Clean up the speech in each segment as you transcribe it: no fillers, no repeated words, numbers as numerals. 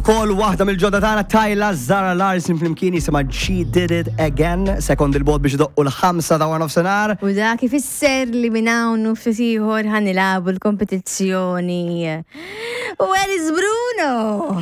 ukoll waħda mill-ġodda tagħna Tyla Zara Larson flimkien jisimha She Did It Again, sekond il-bot biex idoqqu l-5 ta' war nofsinhar. U da kif isser li minn hawn u ftit ieħor ħanilabu l-kompetizzjoni. Where is Bruno?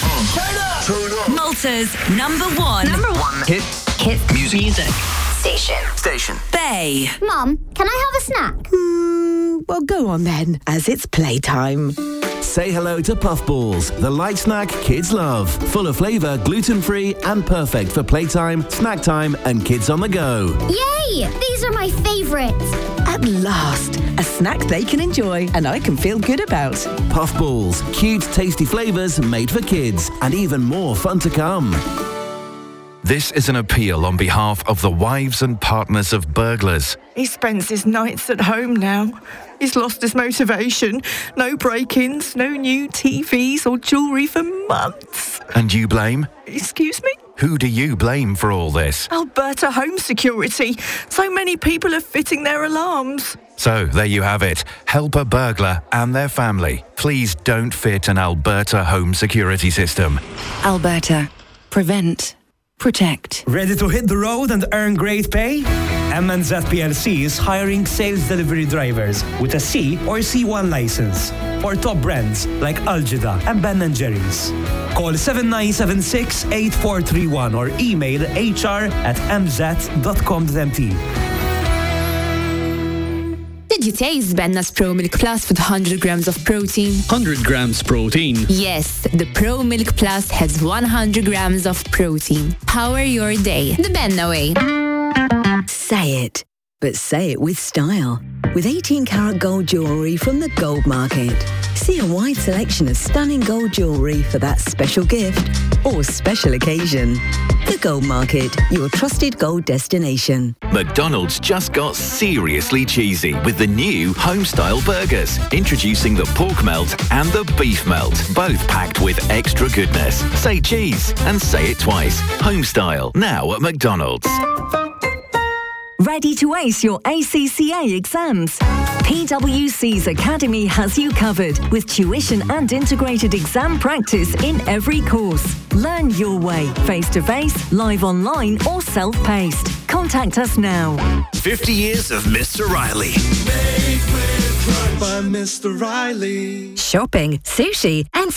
Malta's number one hit music station. Bay. Mum, can I have a snack? Well, go on then, as it's playtime. Say hello to Puffballs, the light snack kids love. Full of flavour, gluten-free and perfect for playtime, snack time and kids on the go. Yay! These are my favourites. At last, a snack they can enjoy and I can feel good about. Puffballs, cute, tasty flavours made for kids and even more fun to come. This is an appeal on behalf of the wives and partners of burglars. He spends his nights at home now. He's lost his motivation. No break-ins, no new TVs or jewellery for months. And you blame? Excuse me? Who do you blame for all this? Alberta Home Security. So many people are fitting their alarms. So, there you have it. Help a burglar and their family. Please don't fit an Alberta Home Security system. Alberta. Prevent. Protect. Ready to hit the road and earn great pay? MNZ PLC is hiring sales delivery drivers with a C or C1 license for top brands like Algida and Ben & Jerry's. Call 7976-8431 or email hr@mz.com.mt. Did you taste Benna's Pro Milk Plus with 100 grams of protein? 100 grams protein? Yes, the Pro Milk Plus has 100 grams of protein. Power your day the Benna way. Say it, but say it with style. With 18-karat gold jewellery from the Gold Market. See a wide selection of stunning gold jewellery for that special gift or special occasion. The Gold Market, your trusted gold destination. McDonald's just got seriously cheesy with the new Homestyle burgers. Introducing the pork melt and the beef melt, both packed with extra goodness. Say cheese and say it twice. Homestyle, now at McDonald's. Ready to ace your ACCA exams? PwC's Academy has you covered with tuition and integrated exam practice in every course. Learn your way, face-to-face, live online or self-paced. Contact us now. 50 years of Mr. Riley. Made with pride by Mr. Riley. Shopping, sushi and